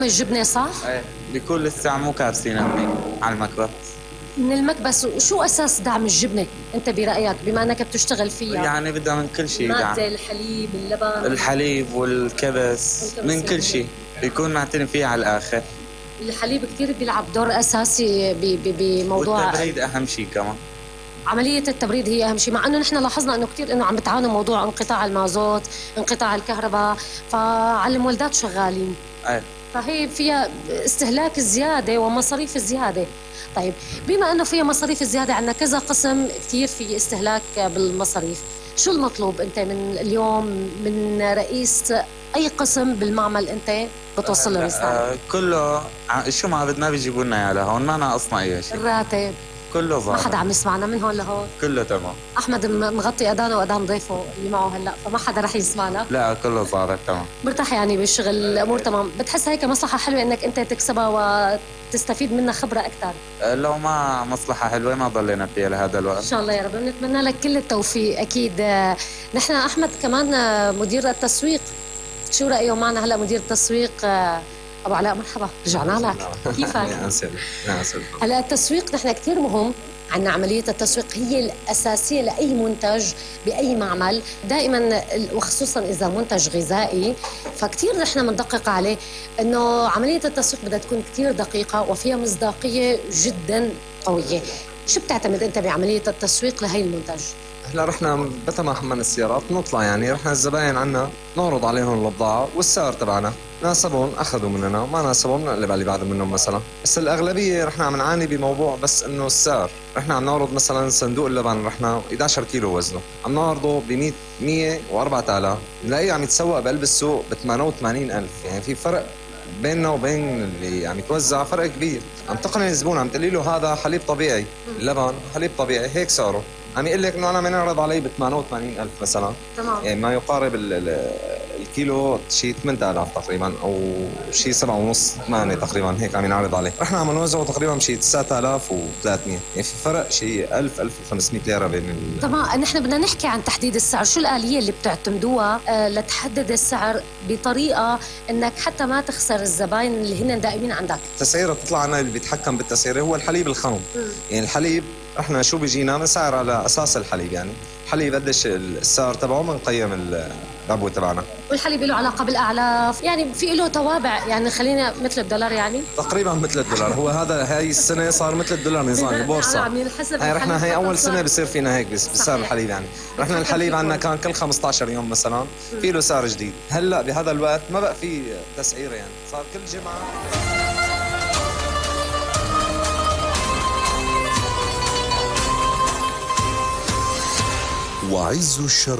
الجبنة صح؟ ايه، بيكون لسه مو كابسين على المكبس. من المكبس، وشو أساس دعم الجبنة أنت برأيك بما أنك بتشتغل فيها؟ يعني بدها من كل شيء دعم. المادة، الحليب، اللبن. الحليب والكبس من كل شيء بيكون معتني فيه على الآخر. الحليب كثير بيلعب دور أساسي بموضوع والتبريد أهم شيء كمان. عملية التبريد هي أهم شيء، مع أنه نحن لاحظنا أنه كثير أنه عم بتعانوا موضوع انقطاع المازوت، انقطاع الكهرباء، فعلى المولدات شغالين. ايه. فهي فيها استهلاك زيادة ومصاريف زيادة. طيب، بما أنه فيها مصاريف زيادة، عندنا كذا قسم كثير في استهلاك بالمصاريف. شو المطلوب أنت من اليوم من رئيس أي قسم بالمعمل أنت بتوصل له رسالة؟ كله شو ما بدنا بيجيبوا لنا اياه لهون، ما ناقصنا اي شيء. الراتب كله ما ظابط. حدا عم يسمعنا من هون لهون. كله تمام. احمد مغطي اذانه واذان ضيفه اللي معه هلا، فما حدا رح يسمعنا. لا، كله ظابط تمام. مرتاح يعني بالشغل، الامور تمام. بتحس هيك مصلحه حلوه انك انت تكسبها وتستفيد منها خبره اكثر؟ لو ما مصلحة حلوة ما ضلينا فيها لهذا الوقت. ان شاء الله يا رب، بنتمنى لك كل التوفيق اكيد. نحن احمد كمان مدير التسويق، شو رايه معنا هلا مدير التسويق ابو علاء؟ مرحبا، رجعنا لك. كيفك؟ يا اسف. هلا التسويق نحن كثير مهم عنا. عملية التسويق هي الأساسية لأي منتج بأي معمل دائما، وخصوصا إذا منتج غذائي، فكتير نحن بندقق عليه. إنه عملية التسويق بدها تكون كتير دقيقة وفيها مصداقية جدا قوية. شو بتعتمد أنت بعملية التسويق لهي المنتج؟ هلا رحنا متى ما حملنا السيارات نطلع، يعني رحنا الزباين عنا نعرض عليهم البضاعة والسعر تبعنا، ناسبهم اخذوا مننا، ما ناسبهم نقلب على اللي بعد منهم مثلا. بس الاغلبيه رحنا عم نعاني بموضوع بس انه السعر. رحنا عم نعرض مثلا صندوق اللبن، رحنا 11 كيلو وزنه عم نعرضه ب 100 و4000، نلاقيه عم يتسوق بقلب السوق ب 88,000. يعني في فرق بيننا وبين اللي عم يتوزع، فرق كبير. عم تقنع الزبون، عم تقولي له هذا حليب طبيعي، اللبن حليب طبيعي هيك سعره، عم يقول لك انه انا بنعرض علي ب 88,000 مثلا. تمام. يعني ما يقارب الكيلو شيء 8,000 تقريبا، او شيء 7.5 8 تقريبا، هيك عم ينعرض عليه. رحنا عم نوزعه تقريبا شيء 9,300، يعني في فرق شيء 1500 ليره بين تمام. نحن بدنا نحكي عن تحديد السعر. شو الآلية اللي بتعتمدوها لتحدد السعر بطريقة انك حتى ما تخسر الزباين اللي هن دائمين عندك؟ التسعيره بتطلع عنا، اللي بيتحكم بالتسعيره هو الحليب الخام. يعني الحليب احنا شو بيجينا بنسعر على اساس الحليب، يعني الحليب قديش السعر تبعه بنقيم الربو تبعنا. والحليب له علاقة بالأعلاف، يعني في له توابع، يعني خلينا مثل الدولار يعني تقريبا مثل الدولار. هو هذا هاي السنه صار مثل الدولار نظام البورصه. عم ينحسب. هاي رحنا هي اول سنه بصير فينا هيك بسعر الحليب. يعني رحنا الحليب عندنا كان كل 15 يوم مثلا في له سعر جديد. هلا بهذا الوقت ما بقى في تسعيره، يعني صار كل جمعه. وعز الشرق